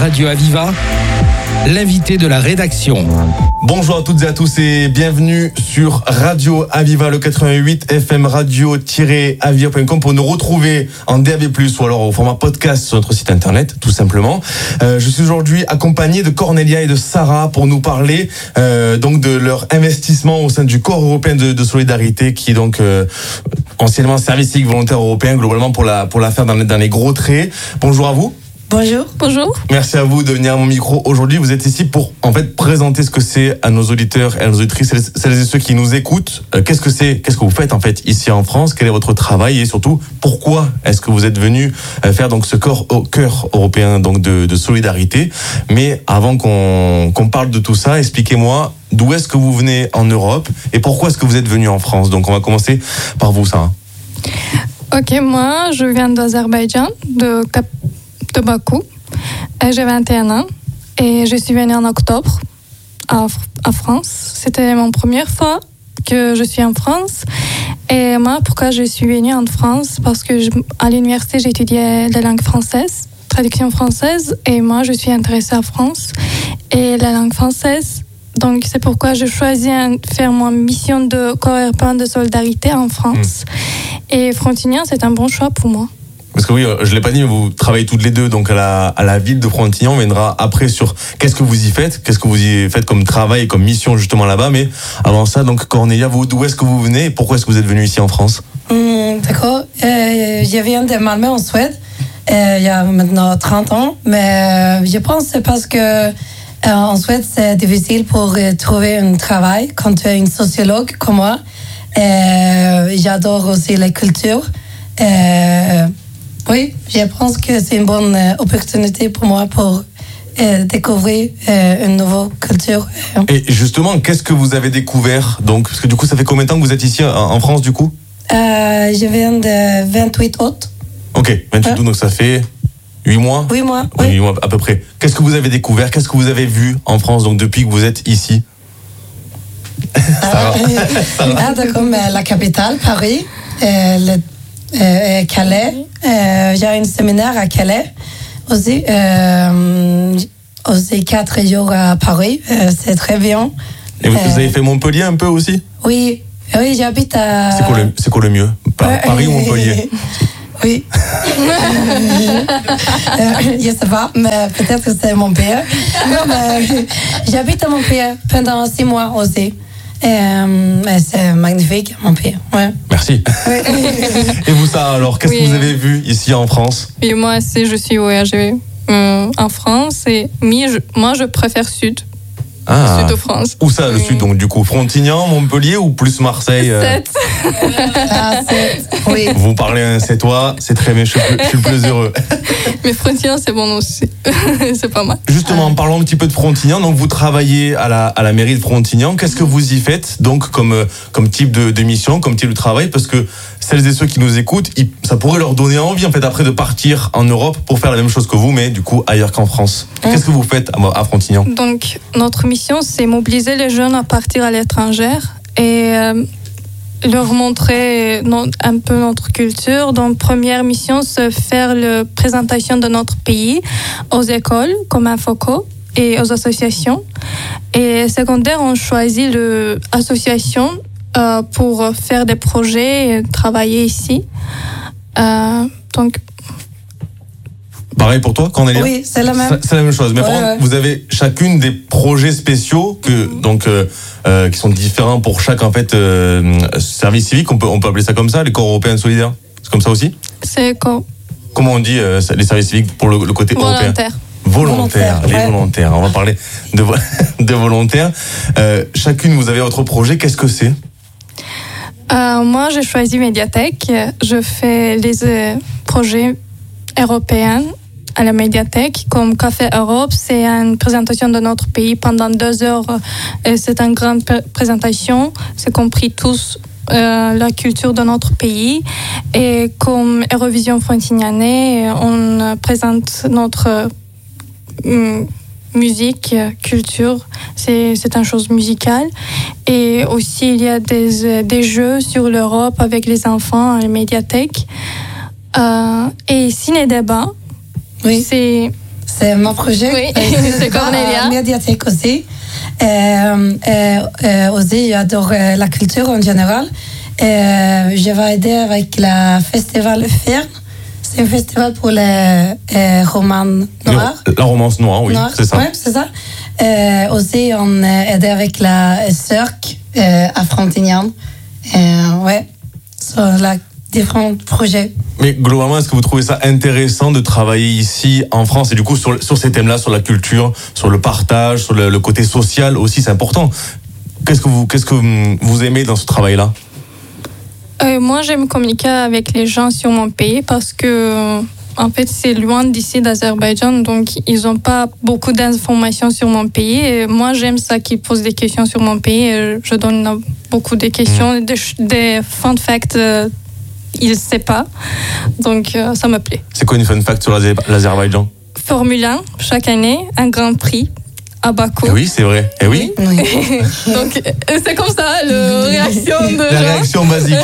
Radio Aviva, l'invité de la rédaction. Bonjour à toutes et à tous et bienvenue sur Radio Aviva, le 88 FM radio-aviva.com pour nous retrouver en DAB+, ou alors au format podcast sur notre site internet, tout simplement. Je suis aujourd'hui accompagné de Cornelia et de Sarah pour nous parler donc de leur investissement au sein du corps européen de solidarité, qui est donc anciennement service civique volontaire européen, globalement pour la faire dans les gros traits. Bonjour à vous. Bonjour. Bonjour. Merci à vous de venir à mon micro aujourd'hui. Vous êtes ici pour en fait présenter ce que c'est à nos auditeurs et à nos auditrices, celles et ceux qui nous écoutent. Qu'est-ce que vous faites en fait ici en France? Quel est votre travail et surtout pourquoi est-ce que vous êtes venu faire donc ce cœur européen donc de solidarité? Mais avant qu'on parle de tout ça, expliquez-moi d'où est-ce que vous venez en Europe et pourquoi est-ce que vous êtes venu en France? Donc on va commencer par vous, Sarah. Ok, moi je viens d'Azerbaïdjan, de Bakou. J'ai 21 ans et je suis venue en octobre à France. C'était mon première fois que je suis en France. Et moi, pourquoi je suis venue en France? Parce que à l'université, j'ai étudié la langue française, traduction française, et moi, je suis intéressée à France et la langue française. Donc, c'est pourquoi j'ai choisi de faire ma mission de corps européen de solidarité en France. Et Frontignan, c'est un bon choix pour moi. Parce que oui, je l'ai pas dit, mais vous travaillez toutes les deux donc à la ville de Frontignan. On viendra après sur qu'est-ce que vous y faites comme travail et comme mission justement là-bas. Mais avant ça, donc Cornelia, vous, d'où est-ce que vous venez et pourquoi est-ce que vous êtes venue ici en France? D'accord. Je viens de Malmö en Suède. Il y a maintenant 30 ans. Mais je pense que c'est parce que en Suède, c'est difficile pour trouver un travail quand tu es une sociologue comme moi. J'adore aussi la culture. Oui, je pense que c'est une bonne opportunité pour moi pour découvrir une nouvelle culture. Et justement, qu'est-ce que vous avez découvert donc? Parce que du coup, ça fait combien de temps que vous êtes ici en France du coup? Je viens de 28 août. Ok, 28 août, donc ça fait 8 mois? 8 mois, oui. 8 mois à peu près. Qu'est-ce que vous avez découvert? Qu'est-ce que vous avez vu en France donc depuis que vous êtes ici? D'accord, la capitale, Paris, Calais. J'ai un séminaire à Calais aussi. Aussi 4 jours à Paris. C'est très bien. Et vous avez fait Montpellier un peu aussi? Oui, j'habite à... C'est quoi le mieux? Paris ou Montpellier? Oui. Je sais pas, mais peut-être que c'est Montpellier. Non, mais j'habite à Montpellier pendant 6 mois aussi. C'est magnifique, Montpellier. Ouais. Merci. Oui. Et vous, ça, alors, qu'est-ce que vous avez vu ici en France? Et moi aussi, je suis voyagée en France. Et moi, je préfère Sud. Sud de France. Où ça, le Sud? Donc, du coup, Frontignan, Montpellier ou plus Marseille? 7. 7, oui. Vous parlez un sétois, c'est très bien, je suis le plus heureux. Mais Frontignan, c'est bon aussi. C'est pas mal. Justement, parlons un petit peu de Frontignan. Donc, vous travaillez à la mairie de Frontignan. Qu'est-ce que vous y faites, donc, comme type de mission, comme type de travail? Parce que celles et ceux qui nous écoutent, ça pourrait leur donner envie, en fait, après de partir en Europe pour faire la même chose que vous, mais du coup, ailleurs qu'en France. Qu'est-ce que vous faites à Frontignan? Donc, notre mission, c'est mobiliser les jeunes à partir à l'étranger et leur montrer un peu notre culture. Donc, première mission, c'est faire la présentation de notre pays aux écoles, comme Infoco, et aux associations. Et secondaire, on choisit l'association pour faire des projets et travailler ici. Donc, pareil pour toi, Cornelia? Oui, c'est la même. C'est la même chose. Mais par contre, vous avez chacune des projets spéciaux qui sont différents pour chaque en fait service civique. On peut appeler ça comme ça, les corps européens solidaires. C'est comme ça aussi? C'est quoi? Comment on dit les services civiques pour le côté européen? Volontaires, les volontaires. On va parler de volontaires. Chacune, vous avez votre projet. Qu'est-ce que c'est? Moi, j'ai choisi Médiathèque. Je fais les projets européens à la médiathèque, comme Café Europe. C'est une présentation de notre pays pendant 2 heures. C'est une grande présentation. C'est compris tous la culture de notre pays. Et comme Eurovision Frontignanais, on présente notre musique, culture. C'est une chose musicale. Et aussi, il y a des jeux sur l'Europe avec les enfants à la médiathèque. Et ciné-débat. Oui. C'est c'est mon projet. Oui, c'est Cornelia. Médiathèque aussi. Aussi, j'adore la culture en général. Je vais aider avec le festival Fern. C'est un festival pour les romans noirs. La romance noire, oui, c'est ça. Oui, c'est ça. Aussi, on aide avec la cirque à Frontignan. Ouais, sur différents projets. Mais globalement, est-ce que vous trouvez ça intéressant de travailler ici en France et du coup sur ces thèmes-là, sur la culture, sur le partage, sur le côté social aussi, c'est important. Qu'est-ce que vous aimez dans ce travail-là? Moi, j'aime communiquer avec les gens sur mon pays parce que, en fait, c'est loin d'ici d'Azerbaïdjan, donc ils n'ont pas beaucoup d'informations sur mon pays. Et moi, j'aime ça qu'ils posent des questions sur mon pays. Et je donne beaucoup de questions, des fun facts. Ils ne savent pas, donc ça me plaît. C'est quoi une fun fact sur l'Azerbaïdjan? Formule 1, chaque année, un grand prix à Bakou. Oui, c'est vrai. Et oui. Donc, c'est comme ça, la réaction de la réaction basique.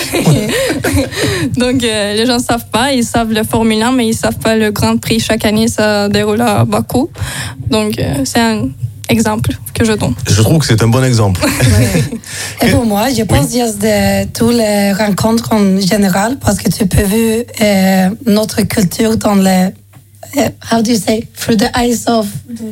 Donc, les gens ne savent pas. Ils savent le Formule 1, mais ils ne savent pas le Grand Prix. Chaque année, ça déroule à Bakou. Donc, c'est un exemple que je donne. Je trouve que c'est un bon exemple. Et pour moi, je pense qu'il y a de toutes les rencontres en général, parce que tu peux voir notre culture dans les... how do you say? Through the eyes of...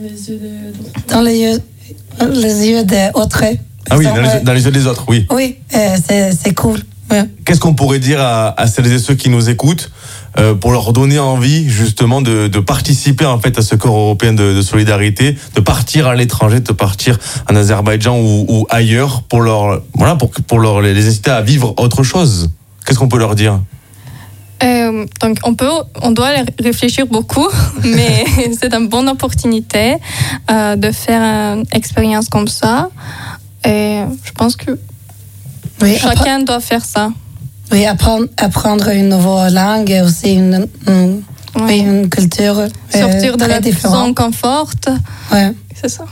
Dans les yeux des autres. Ah oui, dans les yeux des autres, oui. Oui, c'est cool. Ouais. Qu'est-ce qu'on pourrait dire à celles et ceux qui nous écoutent pour leur donner envie justement de participer en fait à ce corps européen de solidarité, de partir à l'étranger, de partir en Azerbaïdjan ou ailleurs pour les inciter à vivre autre chose? Qu'est-ce qu'on peut leur dire? Donc on doit réfléchir beaucoup, mais c'est une bonne opportunité de faire une expérience comme ça. Et je pense que chacun doit faire ça. Oui, apprendre une nouvelle langue et aussi une culture sortir de la zone confort. Ouais. C'est ça.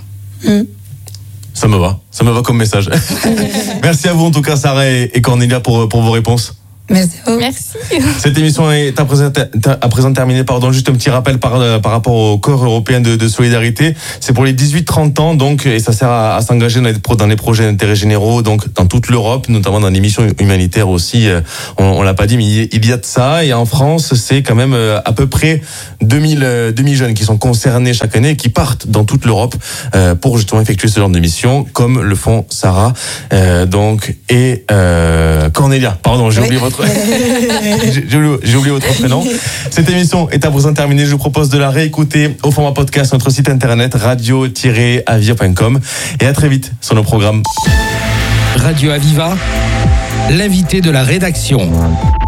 Ça me va comme message. Merci à vous en tout cas, Sarah et Cornelia, pour vos réponses. Merci. Cette émission est à présent terminée. Juste un petit rappel par rapport au corps européen de solidarité. C'est pour les 18-30 ans, donc, et ça sert à s'engager dans les projets d'intérêt généraux, donc dans toute l'Europe, notamment dans les missions humanitaires aussi. On l'a pas dit, mais il y a de ça. Et en France, c'est quand même à peu près 2000 jeunes qui sont concernés chaque année et qui partent dans toute l'Europe pour justement effectuer ce genre de mission, comme le font Sarah, et Cornelia. Pardon, j'ai oublié votre j'ai oublié votre prénom. Cette émission est à présent terminée. Je vous propose de la réécouter au format podcast sur notre site internet radio-avia.com et à très vite sur nos programmes. Radio Aviva, l'invité de la rédaction.